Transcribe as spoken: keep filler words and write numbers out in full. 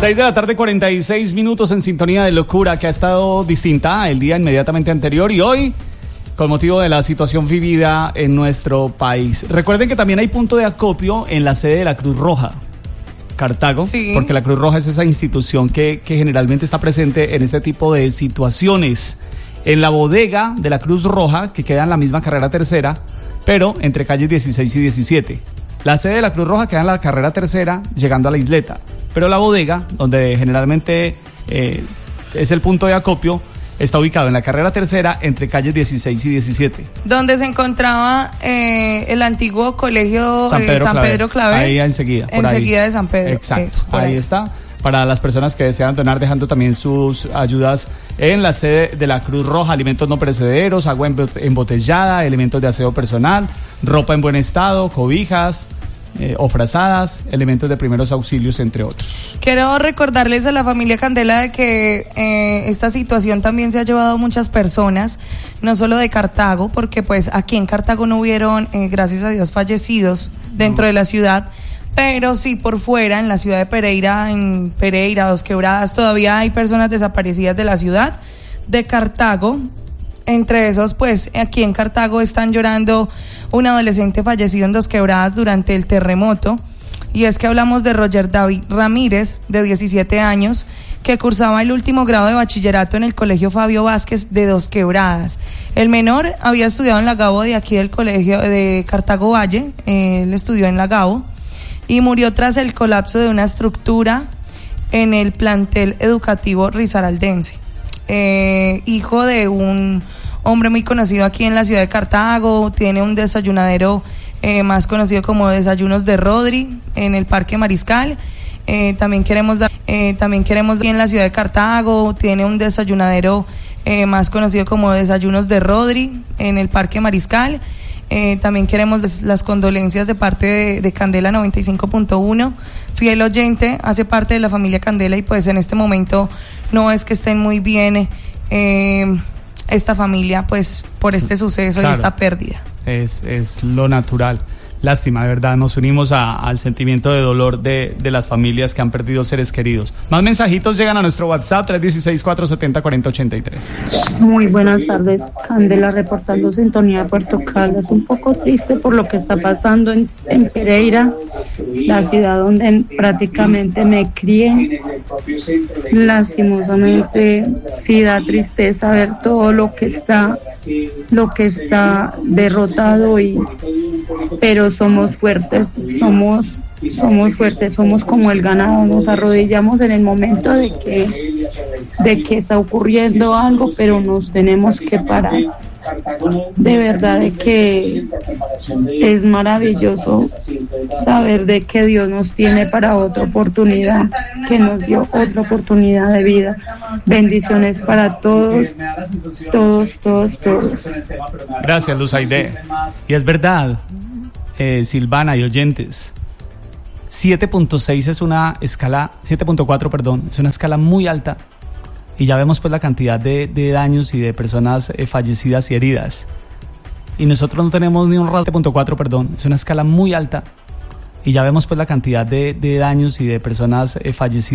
seis de la tarde, cuarenta y seis minutos en sintonía de locura, que ha estado distinta el día inmediatamente anterior y hoy con motivo de la situación vivida en nuestro país. Recuerden que también hay punto de acopio en la sede de la Cruz Roja, Cartago, sí. Porque la Cruz Roja es esa institución que, que generalmente está presente en este tipo de situaciones. En la bodega de la Cruz Roja, que queda en la misma carrera tercera, pero entre calles dieciséis y diecisiete. La sede de la Cruz Roja queda en la carrera tercera, llegando a la isleta, pero la bodega, donde generalmente eh, es el punto de acopio, está ubicado en la carrera tercera entre calles dieciséis y diecisiete. Donde se encontraba eh, el antiguo colegio San Pedro, eh, San Claver. Pedro Claver. Ahí enseguida. Por enseguida ahí. de San Pedro. Exacto, Eso, ahí, ahí está. Para las personas que desean donar, dejando también sus ayudas en la sede de la Cruz Roja: alimentos no perecederos, agua embotellada, elementos de aseo personal, ropa en buen estado, cobijas, eh, o frazadas, elementos de primeros auxilios, entre otros. Quiero recordarles a la familia Candela de que eh, esta situación también se ha llevado a muchas personas, no solo de Cartago, porque pues aquí en Cartago no hubieron, eh, gracias a Dios, fallecidos dentro no. de la ciudad, pero sí por fuera, en la ciudad de Pereira, en Pereira, Dos Quebradas, todavía hay personas desaparecidas de la ciudad de Cartago. Entre esos, pues, aquí en Cartago están llorando un adolescente fallecido en Dos Quebradas durante el terremoto. Y es que hablamos de Roger David Ramírez, de diecisiete años, que cursaba el último grado de bachillerato en el colegio Fabio Vázquez de Dos Quebradas. El menor había estudiado en la Gabo de aquí del colegio de Cartago Valle, eh, él estudió en la Gabo, y murió tras el colapso de una estructura en el plantel educativo risaraldense. Eh, hijo de un hombre muy conocido aquí en la ciudad de Cartago, tiene un desayunadero eh, más conocido como Desayunos de Rodri en el Parque Mariscal. Eh, también queremos dar, eh, también queremos dar en la ciudad de Cartago, tiene un desayunadero eh, más conocido como Desayunos de Rodri en el Parque Mariscal. Eh, también queremos las condolencias de parte de, de Candela noventa y cinco punto uno, fiel oyente, hace parte de la familia Candela y pues en este momento no es que estén muy bien eh, esta familia pues por este suceso, claro, y esta pérdida. Es, es lo natural. Lástima, de verdad, nos unimos a, al sentimiento de dolor de, de las familias que han perdido seres queridos. Más mensajitos llegan a nuestro WhatsApp, tres uno seis, cuatro siete cero, cuatro cero ocho tres. Muy buenas tardes, Candela, reportando sintonía de Puerto Caldas. Un poco triste por lo que está pasando en, en Pereira, la ciudad donde prácticamente me crié. Lastimosamente, sí da tristeza ver todo lo que está, lo que está derrotado, y pero somos fuertes, somos, somos fuertes, somos como el ganado, nos arrodillamos en el momento de que, de que está ocurriendo algo, pero nos tenemos que parar. De verdad de que es maravilloso saber de que Dios nos tiene para otra oportunidad, que nos dio otra oportunidad de vida. Bendiciones para todos, todos, todos, todos. Gracias, Luz Aide. Y es verdad, eh, Silvana y oyentes, siete punto seis es una escala, siete punto cuatro, perdón, es una escala muy alta. Y ya vemos pues la cantidad de, de daños y de personas eh, fallecidas y heridas. Y nosotros no tenemos ni un rasgo. siete punto cuatro, perdón, es una escala muy alta. Y ya vemos pues la cantidad de, de daños y de personas eh, fallecidas.